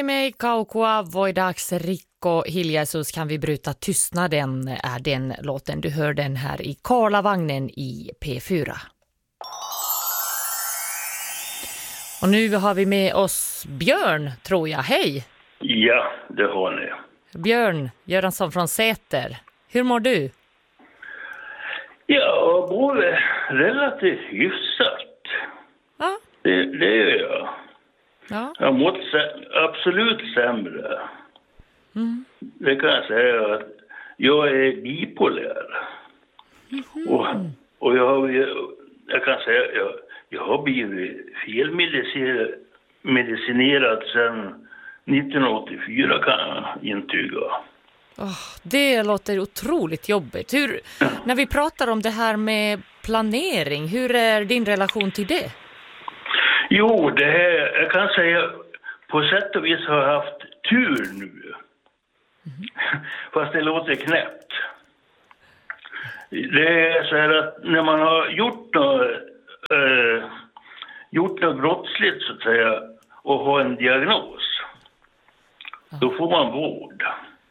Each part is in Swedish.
Välimei kaukua voidaaks rikko hiljaisuus kan vi bryta tystnaden är den låten. Du hör den här i Karlavagnen i P4. Och nu har vi med oss Björn, tror jag. Hej! Ja, det har ni. Björn Göransson från Säter. Hur mår du? Jag mår relativt hyfsat. Ja. Det gör jag. Ja. Jag har mått absolut sämre. Det kan jag säga att jag är bipolär. Och jag kan säga att jag har blivit felmedicinerad sedan 1984 kan jag intyga. Det låter otroligt jobbigt. När vi pratar om det här med planering, hur är din relation till det? Jo, det här, jag kan säga på sätt och vis har jag haft tur nu. Fast det låter knäppt. Det är så här att när man har gjort något brottsligt så att säga och har en diagnos, då får man vård.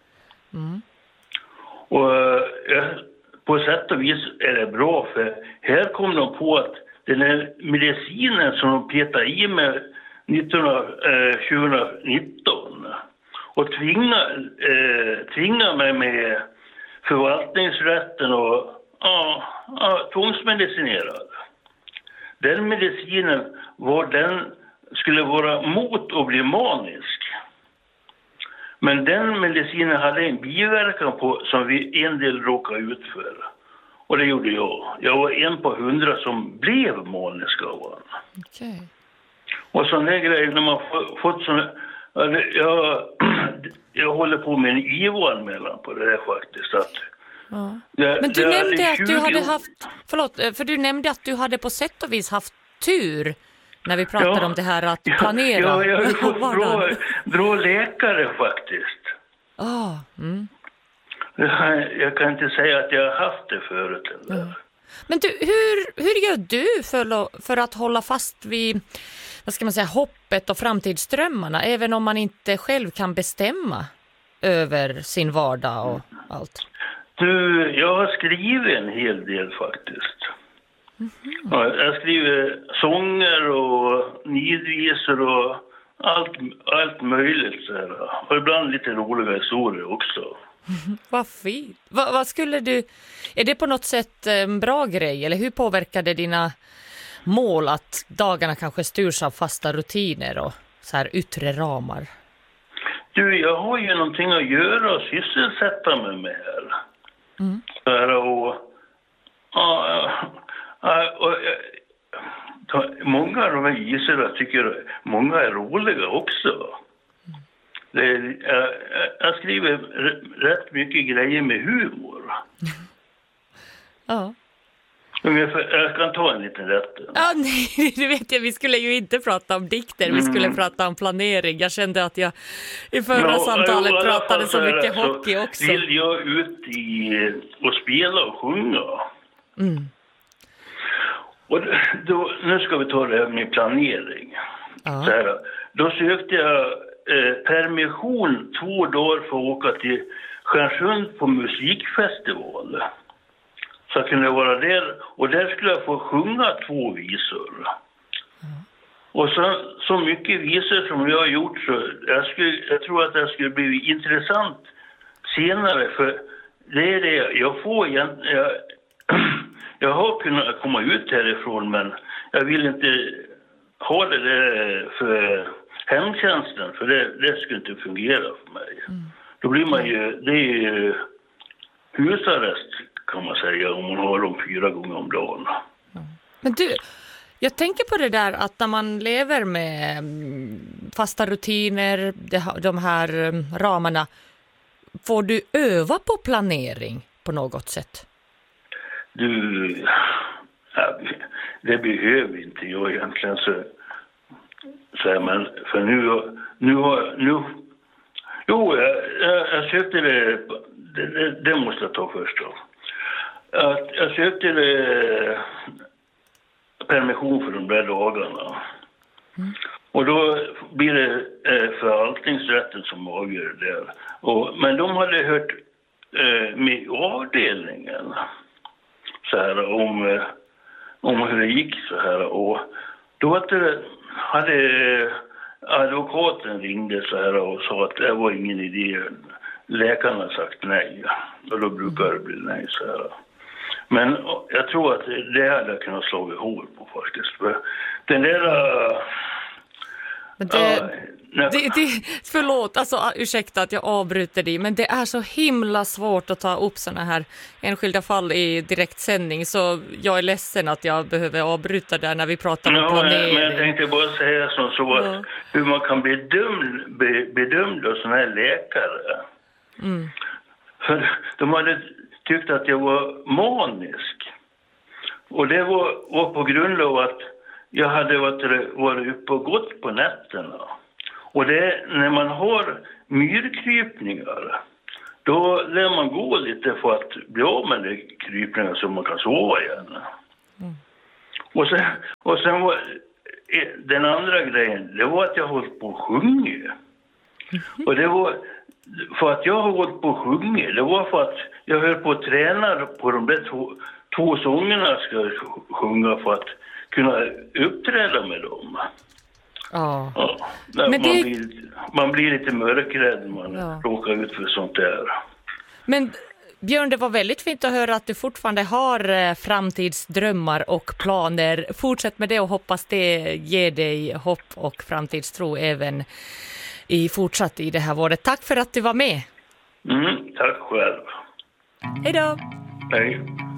Och på sätt och vis är det bra, för här kom de på att den här medicinen som de petade i med 2019 och tvinga mig med förvaltningsrätten och tvångsmedicinerad. Den medicinen skulle vara mot att bli manisk. Men den medicinen hade en biverkan på som vi en del råkade ut för. Och det gjorde jag. Jag var 1 på 100 som blev manisk av honom. Okay. Och sådana grejer när man fått sådana... Jag håller på med en IVO-anmälan på det här faktiskt. Men du nämnde att du hade haft... för du nämnde att du hade på sätt och vis haft tur när vi pratade om det här att planera. Ja, jag har fått bra läkare faktiskt. Jag kan inte säga att jag har haft det förut. Men du, hur gör du för att hålla fast vid, vad ska man säga, hoppet och framtidsdrömmarna, även om man inte själv kan bestämma över sin vardag och allt? Du, jag har skrivit en hel del faktiskt. Ja, jag skriver sånger och nidvisor och allt möjligt så här. Och ibland lite roliga historier också. Vad fint. Vad skulle du... Är det på något sätt en bra grej? Eller hur påverkar det dina mål att dagarna kanske styrs av fasta rutiner och så här yttre ramar? Du, jag har ju någonting att göra och sysselsätta mig med här. Många av de här gissarna tycker många är roliga också. Jag skriver rätt mycket grejer med humor. Ja. Jag kan ta en liten rätt. Ja, nej, det vet jag. Vi skulle ju inte prata om dikter. Vi skulle prata om planering. Jag kände att jag i förra samtalet pratade så mycket hockey också. Vill jag ut och spela och sjunga. Och då, nu ska vi ta det här med planering. Så här, då sökte jag permission 2 dagar för att åka till Stjärnsund på musikfestival. Så jag kunde vara där. Och där skulle jag få sjunga 2 visor. Och så mycket visor som jag har gjort så jag tror att det skulle bli intressant senare. För det är det jag har kunnat komma ut härifrån, men jag vill inte ha det där för hemtjänsten, för det skulle inte fungera för mig. Då blir man ju, det är ju husarrest kan man säga om man har dem 4 gånger om dagen. Men du, jag tänker på det där att när man lever med fasta rutiner, de här ramarna, får du öva på planering på något sätt? Du, det behöver inte jag egentligen så men för jag sökte det måste jag ta först då. Jag sökte permission för de där dagarna. Och då blir det förvaltningsrätten som avgör det. Men de hade hört med avdelningen så här, om hur det gick så här. Och då hade advokaten ringde så här och sa att det var ingen idé. Läkarna har sagt nej. Och då brukar det bli nej så här. Men jag tror att det hade jag kunnat slå hål på faktiskt. För den där... Förlåt, alltså ursäkta att jag avbryter dig, men det är så himla svårt att ta upp såna här enskilda fall i direktsändning, så jag är ledsen att jag behöver avbryta där när vi pratar om planering. Men jag tänkte bara säga så att hur man kan bli bedömd av såna här läkare. För de hade tyckt att jag var manisk. Och det var på grund av att jag hade varit uppe och gått på nätterna. Och det, när man har myrkrypningar, då lär man gå lite för att bli av med de krypningar så man kan sova igen. Och sen var den andra grejen, det var att jag höll på att sjunga. Och det var för att jag har hållit på att sjunga, det var för att jag höll på att träna på de där två sångerna ska jag sjunga för att kunna uppträda med dem. Ja. Men man blir lite mörkrädd när man råkar ut för sånt där. Men Björn, det var väldigt fint att höra att du fortfarande har framtidsdrömmar och planer. Fortsätt med det och hoppas det ger dig hopp och framtidstro även fortsatt i det här året. Tack för att du var med. Tack själv. Hej då. Hej.